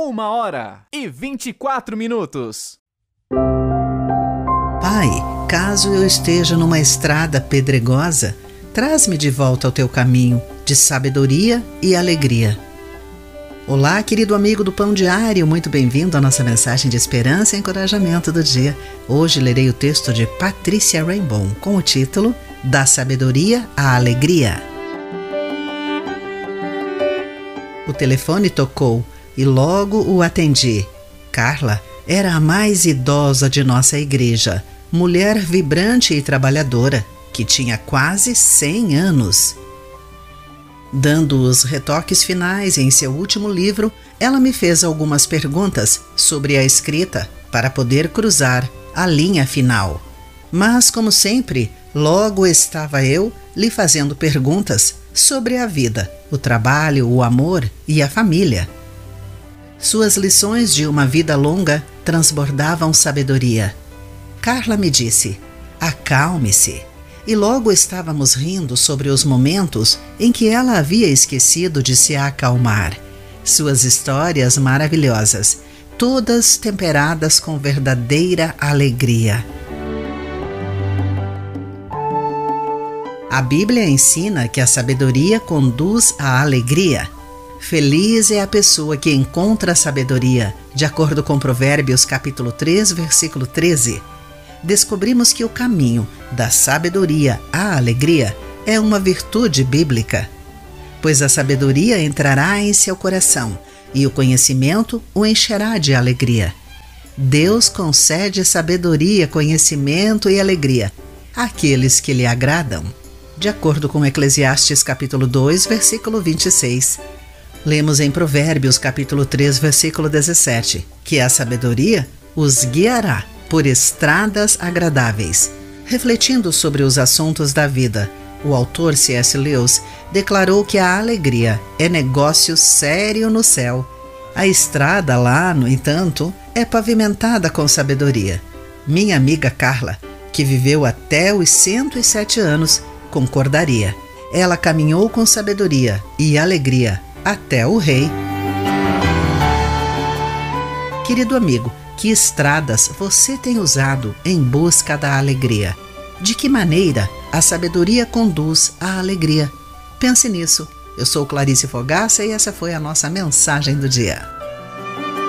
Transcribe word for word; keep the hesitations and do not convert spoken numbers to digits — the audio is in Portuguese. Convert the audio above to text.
Uma hora e vinte e quatro minutos. Pai, caso eu esteja numa estrada pedregosa, traz-me de volta ao teu caminho de sabedoria e alegria. Olá, querido amigo do Pão Diário, muito bem-vindo à nossa mensagem de esperança e encorajamento do dia. Hoje lerei o texto de Patrícia Rainbow com o título Da Sabedoria à Alegria. O telefone tocou e logo o atendi. Carla era a mais idosa de nossa igreja, mulher vibrante e trabalhadora, que tinha quase cem anos. Dando os retoques finais em seu último livro, ela me fez algumas perguntas sobre a escrita para poder cruzar a linha final. Mas, como sempre, logo estava eu lhe fazendo perguntas sobre a vida, o trabalho, o amor e a família. Suas lições de uma vida longa transbordavam sabedoria. Carla me disse: acalme-se. E logo estávamos rindo sobre os momentos em que ela havia esquecido de se acalmar. Suas histórias maravilhosas, todas temperadas com verdadeira alegria. A Bíblia ensina que a sabedoria conduz à alegria. Feliz é a pessoa que encontra a sabedoria, de acordo com Provérbios capítulo três, versículo treze. Descobrimos que o caminho da sabedoria à alegria é uma virtude bíblica, pois a sabedoria entrará em seu coração e o conhecimento o encherá de alegria. Deus concede sabedoria, conhecimento e alegria àqueles que lhe agradam, de acordo com Eclesiastes capítulo dois, versículo vinte e seis. Lemos em Provérbios capítulo três, versículo dezessete, que a sabedoria os guiará por estradas agradáveis. Refletindo sobre os assuntos da vida, o autor C S Lewis declarou que a alegria é negócio sério no céu. A estrada lá, no entanto, é pavimentada com sabedoria. Minha amiga Carla, que viveu até os cento e sete anos, concordaria. Ela caminhou com sabedoria e alegria até o rei. Querido amigo, que estradas você tem usado em busca da alegria? De que maneira a sabedoria conduz à alegria? Pense nisso. Eu sou Clarice Fogaça e essa foi a nossa mensagem do dia.